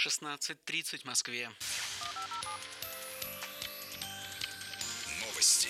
16:30 в Москве. Новости.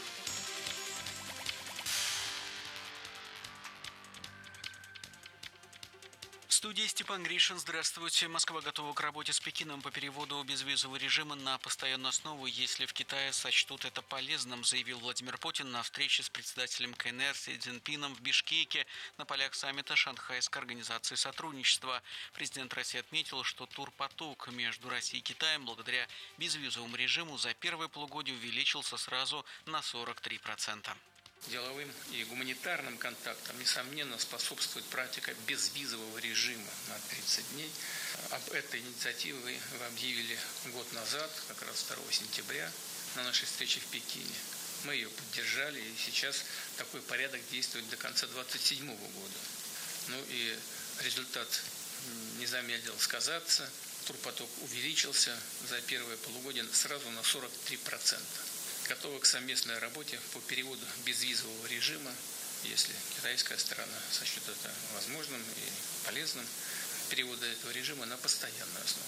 В студии Степан Гришин. Здравствуйте. Москва готова к работе с Пекином по переводу безвизового режима на постоянную основу, если в Китае сочтут это полезным, заявил Владимир Путин на встрече с председателем КНР Си Цзиньпином в Бишкеке на полях саммита Шанхайской организации сотрудничества. Президент России отметил, что турпоток между Россией и Китаем благодаря безвизовому режиму за первое полугодие увеличился сразу на 43%. Деловым и гуманитарным контактам, несомненно, способствует практика безвизового режима на 30 дней. Об этой инициативе вы объявили год назад, как раз 2 сентября, на нашей встрече в Пекине. Мы ее поддержали, и сейчас такой порядок действует до конца 2027 года. Ну и результат не замедлил сказаться. Турпоток увеличился за первое полугодие сразу на 43%. Готовы к совместной работе по переводу безвизового режима, если китайская сторона сочтет это возможным и полезным, перевода этого режима на постоянную основу.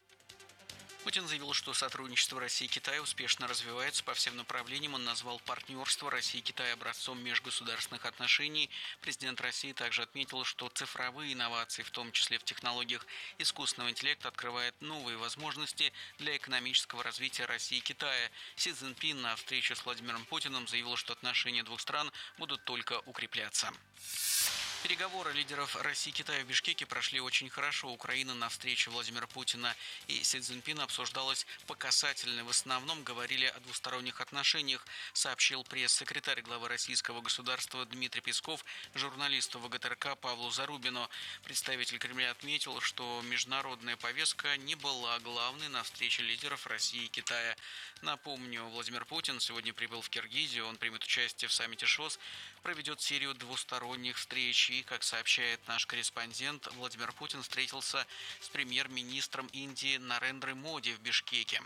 Путин заявил, что сотрудничество России и Китая успешно развивается по всем направлениям. Он назвал партнерство России и Китая образцом межгосударственных отношений. Президент России также отметил, что цифровые инновации, в том числе в технологиях искусственного интеллекта, открывают новые возможности для экономического развития России и Китая. Си Цзиньпин на встрече с Владимиром Путиным заявил, что отношения двух стран будут только укрепляться. Переговоры лидеров России и Китая в Бишкеке прошли очень хорошо. Украина на встрече Владимира Путина и Си Цзиньпина обсуждалась по касательной. В основном говорили о двусторонних отношениях, сообщил пресс-секретарь главы российского государства Дмитрий Песков журналисту ВГТРК Павлу Зарубину. Представитель Кремля отметил, что международная повестка не была главной на встрече лидеров России и Китая. Напомню, Владимир Путин сегодня прибыл в Киргизию. Он примет участие в саммите ШОС, проведет серию двусторонних встреч. И, как сообщает наш корреспондент, Владимир Путин встретился с премьер-министром Индии Нарендрой Моди в Бишкеке.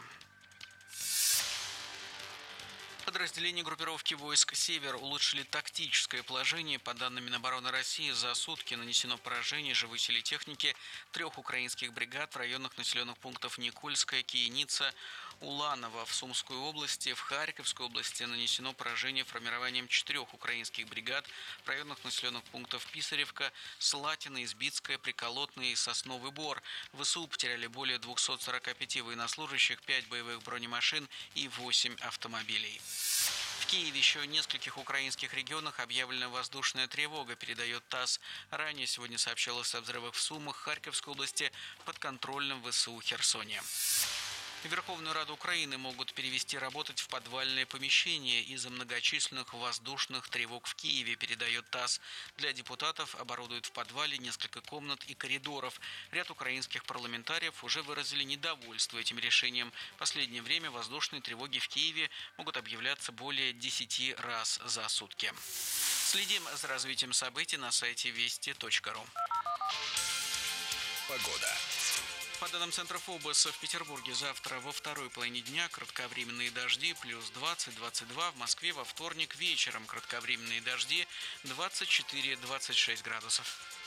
Подразделения группировки войск «Север» улучшили тактическое положение. По данным Минобороны России, за сутки нанесено поражение живой силе техники 3 украинских бригад в районах населенных пунктов Никольская, Кияница, Уланово. В Сумской области, в Харьковской области нанесено поражение формированием 4 украинских бригад в районах населенных пунктов Писаревка, Слатина, Избитская, Приколотная и Сосновый Бор. ВСУ потеряли более 245 военнослужащих, 5 боевых бронемашин и 8 автомобилей. В Киеве еще в нескольких украинских регионах объявлена воздушная тревога, передает ТАСС. Ранее сегодня сообщалось о взрывах в Сумах, Харьковской области, в подконтрольном ВСУ Херсоне. В Верховную Раду Украины могут перевести работать в подвальное помещение из-за многочисленных воздушных тревог в Киеве, передает ТАСС. Для депутатов оборудуют в подвале несколько комнат и коридоров. Ряд украинских парламентариев уже выразили недовольство этим решением. В последнее время воздушные тревоги в Киеве могут объявляться более 10 раз за сутки. Следим за развитием событий на сайте вести.ру. Погода. По данным Центра ФОБОС, в Петербурге завтра во второй половине дня кратковременные дожди плюс 20-22, в Москве во вторник вечером кратковременные дожди 24-26 градусов.